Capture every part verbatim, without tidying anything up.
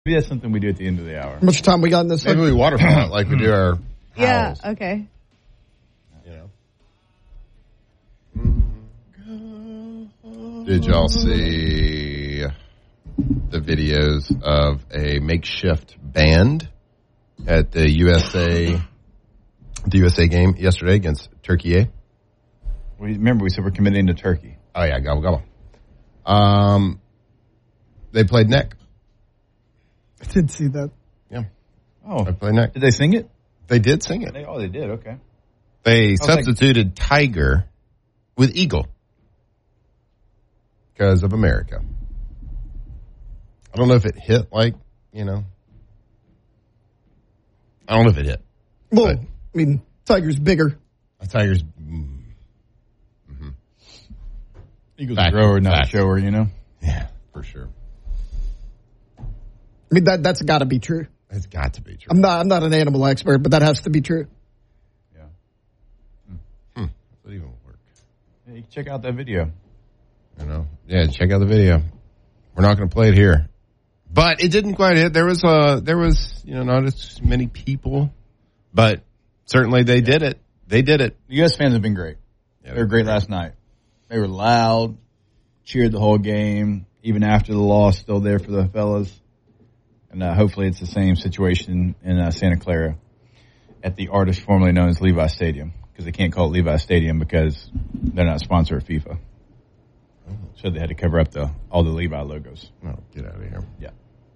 Maybe that's something we do at the end of the hour. How much time we got in this? Maybe we waterfall it like we do our Yeah, howls. okay. You know. Did y'all see the videos of a makeshift band at the U S A the U S A game yesterday against Turkey? We, remember, we said we're committing to Turkey. Oh, yeah, gobble, gobble. Um, they played neck. I did see that. Yeah. Oh. They played neck. Did they sing it? They did sing it. They, oh, they did. Okay. They substituted like, tiger with eagle because of America. I don't know if it hit like, you know. I don't know if it hit. Well, I mean, tiger's bigger. A tiger's... Mm-hmm. Eagle's a grower, not fact. a shower, you know? Yeah, for sure. I mean, that, that's got to be true. It's got to be true. I'm not I'm not an animal expert, but that has to be true. Yeah. Hmm. hmm. Does it even work? Yeah, you can check out that video. You know? Yeah, check out the video. We're not going to play it here. But it didn't quite hit. There was, uh, there was, you know, not as many people. But certainly they did it. They did it. The U S fans have been great. Yeah, they were great last night. They were loud, cheered the whole game, even after the loss, still there for the fellas. And uh, hopefully it's the same situation in uh, Santa Clara at the artist formerly known as Levi Stadium, because they can't call it Levi Stadium because they're not a sponsor of FIFA. Oh. So they had to cover up the all the Levi logos. Oh, get out of here. Yeah.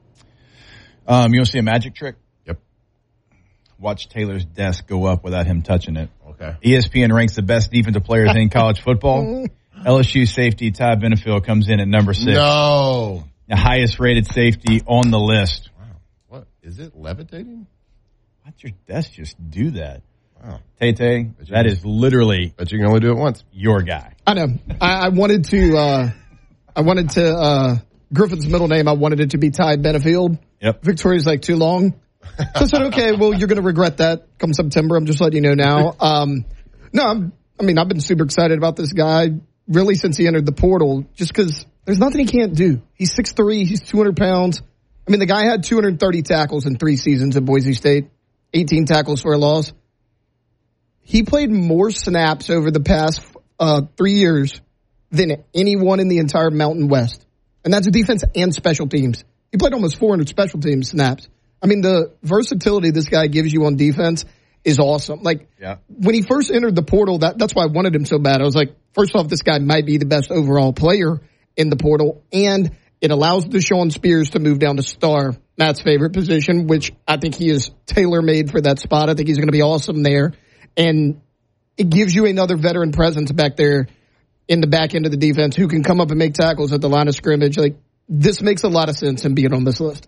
Um, you want to see a magic trick? Yep. Watch Taylor's desk go up without him touching it. Okay. E S P N ranks the best defensive players in college football. L S U safety Ty Benefield comes in at number six. No. The highest rated safety on the list. Wow. What? Is it levitating? Why'd your desk just do that? Wow. Tay-Tay, that is literally But you can only do it once. your guy. I know. I, I wanted to, uh, I wanted to, uh, Griffin's middle name, I wanted it to be Ty Benefield. Yep. Victoria's like too long. So I said, okay, well, you're going to regret that come September. I'm just letting you know now. Um, no, I'm, I mean, I've been super excited about this guy really since he entered the portal, just because there's nothing he can't do. He's six three. He's two hundred pounds. I mean, the guy had two hundred thirty tackles in three seasons at Boise State, eighteen tackles for a loss. He played more snaps over the past uh, three years than anyone in the entire Mountain West. And that's defense and special teams. He played almost four hundred special teams snaps. I mean, the versatility this guy gives you on defense is awesome. Like, yeah. when he first entered the portal, that, that's why I wanted him so bad. I was like, first off, this guy might be the best overall player in the portal, and it allows Deshaun Spears to move down to star, Matt's favorite position, which I think he is tailor-made for that spot. I think he's going to be awesome there. And it gives you another veteran presence back there in the back end of the defense who can come up and make tackles at the line of scrimmage. Like, this makes a lot of sense in being on this list.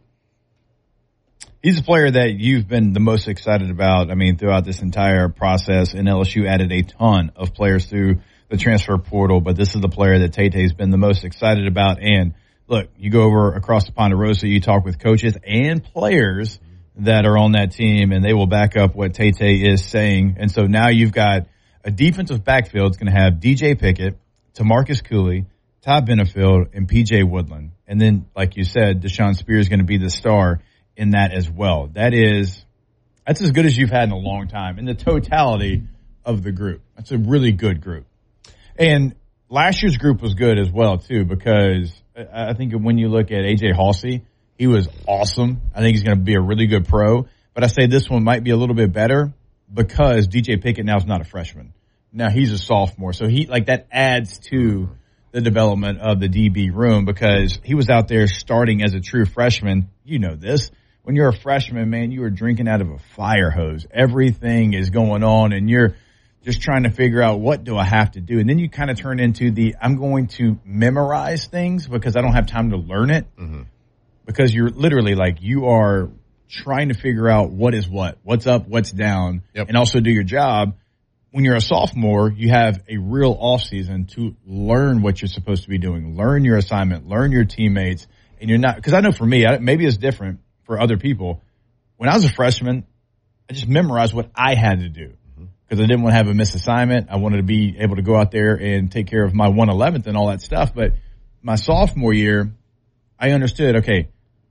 He's a player that you've been the most excited about, I mean, throughout this entire process. And L S U added a ton of players through the transfer portal, but this is the player that Tay-Tay's been the most excited about. And look, you go over across the Ponderosa, you talk with coaches and players that are on that team, and they will back up what Tay-Tay is saying. And so now you've got a defensive backfield that's going to have D J Pickett, Tamarcus Cooley, Ty Benefield, and P J Woodland. And then, like you said, Deshaun Spears is going to be the star in that as well. That is, that's as good as you've had in a long time in the totality of the group. That's a really good group. And last year's group was good as well, too, because I think when you look at A J Halsey, he was awesome. I think he's going to be a really good pro. But I say this one might be a little bit better because D J Pickett now is not a freshman. Now he's a sophomore. So he, like, that adds to the development of the D B room because he was out there starting as a true freshman. You know this. When you're a freshman, man, you are drinking out of a fire hose. Everything is going on, and you're just trying to figure out what do I have to do. And then you kind of turn into the I'm going to memorize things because I don't have time to learn it. Mm-hmm. Because you're literally like you are trying to figure out what is what, what's up, what's down, yep. and also do your job. When you're a sophomore, you have a real off season to learn what you're supposed to be doing, learn your assignment, learn your teammates, and you're not. Because I know for me, I, maybe it's different for other people. When I was a freshman, I just memorized what I had to do because I didn't want to have a missed assignment. I wanted to be able to go out there and take care of my one eleventh and all that stuff. But my sophomore year, I understood, okay,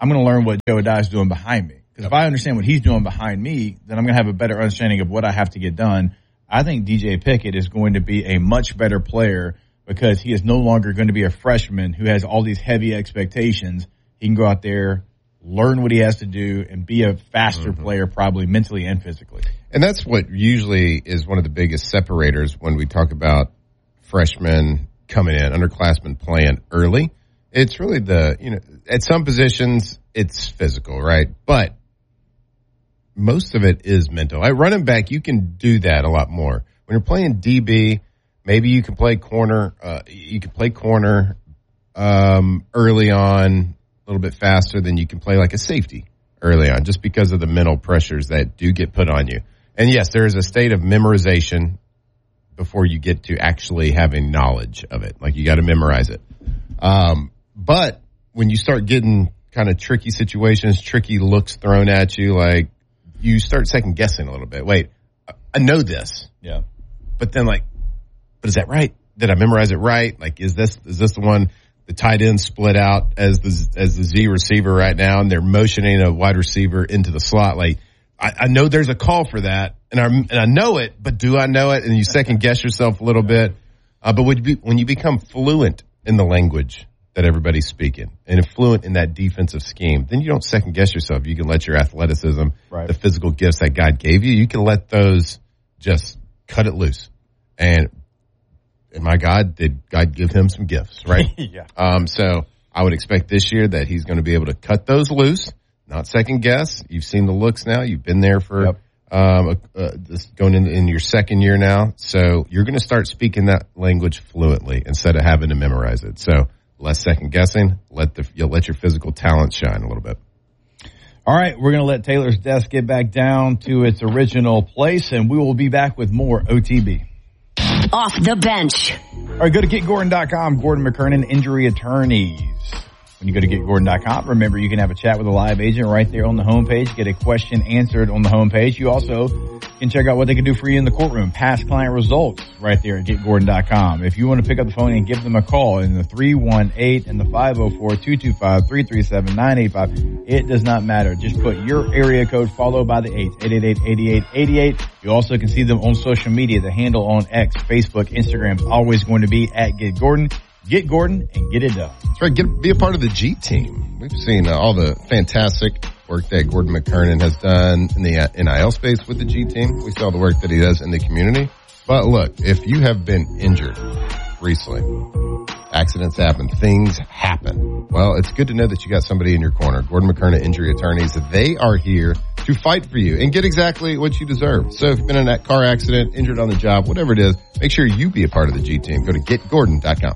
I'm going to learn what Joe Adai is doing behind me. Because if I understand what he's doing behind me, then I'm going to have a better understanding of what I have to get done. I think D J Pickett is going to be a much better player because he is no longer going to be a freshman who has all these heavy expectations. He can go out there, learn what he has to do, and be a faster mm-hmm. player probably mentally and physically. And that's what usually is one of the biggest separators when we talk about freshmen coming in, underclassmen playing early. It's really the, you know, at some positions it's physical, right? But most of it is mental. At running back, you can do that a lot more. When you're playing D B, maybe you can play corner, uh, you can play corner um, early on a little bit faster than you can play like a safety early on, just because of the mental pressures that do get put on you. And yes, there is a state of memorization before you get to actually having knowledge of it. Like, you got to memorize it. Um, but when you start getting kind of tricky situations, tricky looks thrown at you, like, you start second guessing a little bit. Wait, I know this. Yeah. But then, like, but is that right? Did I memorize it right? Like, is this, is this the one, the tight end split out as the, as the Z receiver right now, and they're motioning a wide receiver into the slot? Like, I, I know there's a call for that, and I, and I know it, but do I know it? And you second guess yourself a little bit. Uh, but when you, be, when you become fluent in the language that everybody's speaking and fluent in that defensive scheme, then you don't second guess yourself. You can let your athleticism, right, the physical gifts that God gave you, you can let those just cut it loose. And, and my God, did God give him some gifts, right? Yeah. Um, so I would expect this year that he's going to be able to cut those loose, not second guess. You've seen the looks now. You've been there for, yep. um, uh, this, going in, in your second year now. So you're going to start speaking that language fluently instead of having to memorize it. So less second guessing. Let the you'll let your physical talent shine a little bit. All right, we're going to let Taylor's desk get back down to its original place, and we will be back with more O T B. Off the bench. All right, go to get gordon dot com. Gordon McKernan, injury attorneys. When you go to get gordon dot com, remember you can have a chat with a live agent right there on the homepage. Get a question answered on the homepage. You also can check out what they can do for you in the courtroom. Past client results right there at get gordon dot com. If you want to pick up the phone and give them a call in the three one eight and the five oh four, two two five, three three seven, nine eight five, it does not matter. Just put your area code followed by the eight, eight eight eight, eight eight eight eight. You also can see them on social media. The handle on X, Facebook, Instagram is always going to be at Get Gordon. Get Gordon and get it done. That's right. Get, be a part of the G team. We've seen uh, all the fantastic work that Gordon McKernan has done in the uh, N I L space with the G team. We saw the work that he does in the community. But look, if you have been injured recently, accidents happen, things happen. Well, it's good to know that you got somebody in your corner. Gordon McKernan Injury Attorneys, they are here to fight for you and get exactly what you deserve. So if you've been in that car accident, injured on the job, whatever it is, make sure you be a part of the G team. Go to get gordon dot com.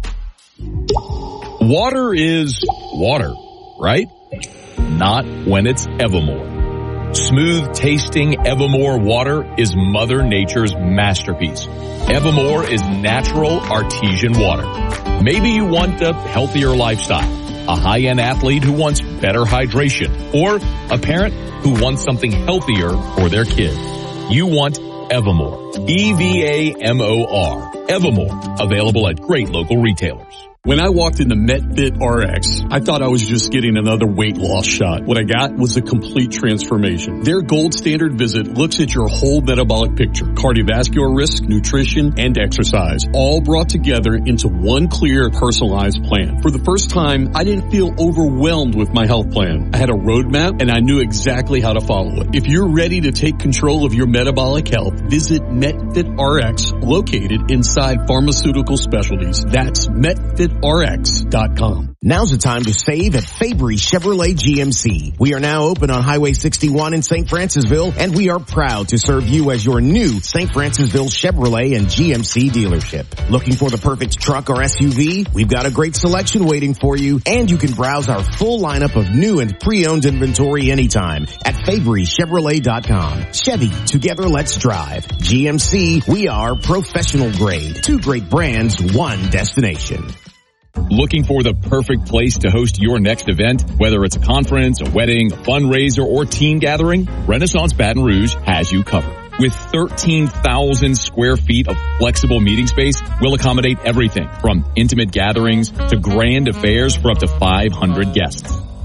Water is water, right? Not when it's Evermore. Smooth tasting Evermore water is Mother Nature's masterpiece. Evermore is natural artesian water. Maybe you want a healthier lifestyle, a high-end athlete who wants better hydration, or a parent who wants something healthier for their kid. You want Evermore. E V A M O R. Evermore. Available at great local retailers. When I walked into MetFit R X, I thought I was just getting another weight loss shot. What I got was a complete transformation. Their gold standard visit looks at your whole metabolic picture, cardiovascular risk, nutrition, and exercise, all brought together into one clear, personalized plan. For the first time, I didn't feel overwhelmed with my health plan. I had a roadmap, and I knew exactly how to follow it. If you're ready to take control of your metabolic health, visit MetFit R X, located inside Pharmaceutical Specialties. That's MetFit R X dot com. Now's the time to save at Fabry Chevrolet G M C. We are now open on Highway sixty-one in Saint Francisville, and we are proud to serve you as your new Saint Francisville Chevrolet and G M C dealership. Looking for the perfect truck or S U V? We've got a great selection waiting for you, and you can browse our full lineup of new and pre-owned inventory anytime at Fabry Chevrolet dot com. Chevy, together let's drive. G M C, we are professional grade. Two great brands, one destination. Looking for the perfect place to host your next event? Whether it's a conference, a wedding, a fundraiser, or team gathering, Renaissance Baton Rouge has you covered. With thirteen thousand square feet of flexible meeting space, we'll accommodate everything from intimate gatherings to grand affairs for up to five hundred guests.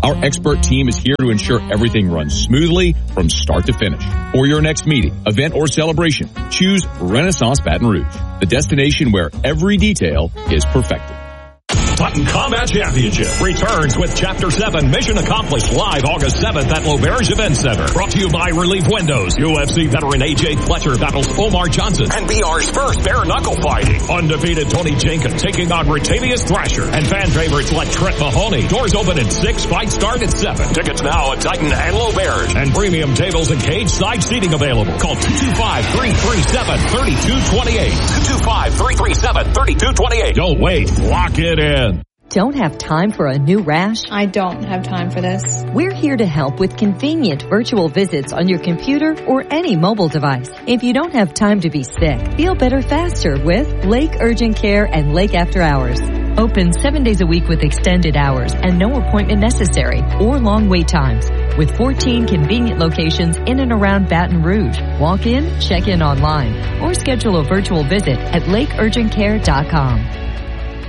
Our expert team is here to ensure everything runs smoothly from start to finish. For your next meeting, event, or celebration, choose Renaissance Baton Rouge, the destination where every detail is perfected. Titan Combat Championship returns with Chapter seven Mission Accomplished live August seventh at L'Auberge Event Center. Brought to you by Relief Windows. U F C veteran A J Fletcher battles Omar Johnson. And B R's first bare knuckle fighting. Undefeated Tony Jenkins taking on Ratavius Thrasher. And fan favorites like Trent Mahoney. Doors open at six, fights start at seven. Tickets now at Titan and L'Auberge. And premium tables and cage side seating available. Call two two five, three three seven, three two two eight. two two five, three three seven, three two two eight. Don't wait. Lock it in. Don't have time for a new rash? I don't have time for this. We're here to help with convenient virtual visits on your computer or any mobile device. If you don't have time to be sick, feel better faster with Lake Urgent Care and Lake After Hours. Open seven days a week with extended hours and no appointment necessary or long wait times. With fourteen convenient locations in and around Baton Rouge. Walk in, check in online, or schedule a virtual visit at lake urgent care dot com.